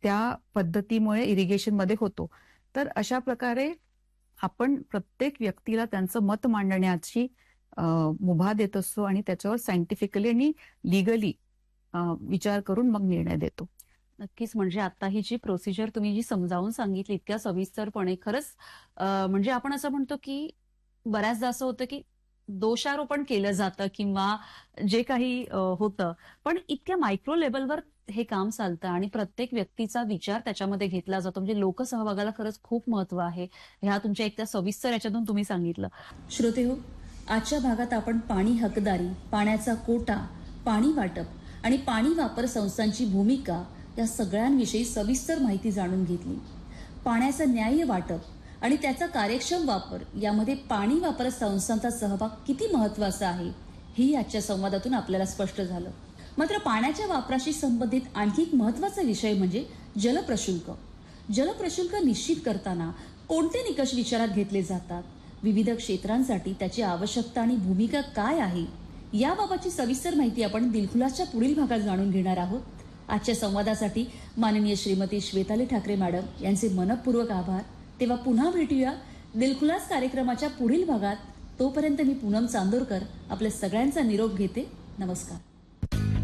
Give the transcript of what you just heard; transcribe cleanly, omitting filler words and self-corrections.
त्या पद्धतीमुळे इरिगेशनमध्ये होतो. तर अशा प्रकारे आपण प्रत्येक व्यक्तीला त्यांचं मत मांडण्याची मुभा देत असतो आणि त्याच्यावर सायंटिफिकली आणि लीगली विचार करून मग निर्णय देतो. नक्कीच. म्हणजे आता ही जी प्रोसिजर तुम्ही जी समजावून सांगितली इतक्या सविस्तरपणे खरंच म्हणजे आपण असं म्हणतो की बऱ्याचदा असं होतं की दोषारोपण केलं जातं किंवा जे काही होतं. पण इतक्या मायक्रो लेव्हलवर हे काम चालतं आणि प्रत्येक व्यक्तीचा विचार त्याच्यामध्ये घेतला जातो. म्हणजे लोकसहभागाला खरंच खूप महत्व आहे. ह्या तुमच्या इतक्या सविस्तर याच्यातून तुम्ही सांगितलं. श्रोतेहो, आजच्या भागात आपण पाणी हकदारी, पाण्याचा कोटा, पाणी वाटप आणि पाणी वापर संस्थांची भूमिका या सगळ्यांविषयी सविस्तर माहिती जाणून घेतली. पाण्याचं न्याय्य वाटप आणि त्याचा कार्यक्षम वापर यामध्ये पाणी वापर संस्थांचा सहभाग किती महत्वाचा आहे ही आजच्या संवादातून आपल्याला स्पष्ट झालं. मात्र पाण्याच्या वापराशी संबंधित आणखी एक महत्वाचा विषय म्हणजे जलप्रशुल्क. जलप्रशुल्क निश्चित करताना कोणते निकष विचारात घेतले जातात, विविध क्षेत्रांसाठी त्याची आवश्यकता आणि भूमिका काय आहे, याबाबतची सविस्तर माहिती आपण दिलखुलासच्या पुढील भागात जाणून घेणार आहोत. आजच्या संवादासाठी माननीय श्रीमती श्वेताली ठाकरे मॅडम यांचे मनपूर्वक आभार. तेव्हा पुन्हा भेटूया दिलखुलास कार्यक्रमाच्या पुढील भागात. तोपर्यंत मी पूनम चांदोरकर आपल्या सगळ्यांचा निरोप घेते. नमस्कार.